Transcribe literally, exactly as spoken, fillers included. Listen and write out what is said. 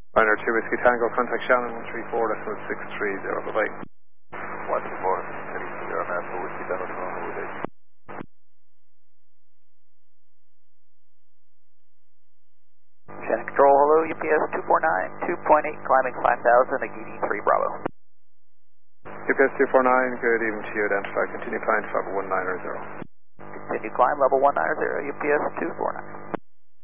Liner two Whiskey Tango, contact Shannon one three four decimal six three zero, bye-bye. one three four, zero nine four Whiskey Tango, Toronto, bye-bye. Shannon Control, hello, U P S two four nine, two point eight, climbing five thousand, Agidi three Bravo. U P S two four nine, good evening to you, identify, continue climb to level one nine zero. Continue climb, level one nine zero, U P S two four nine.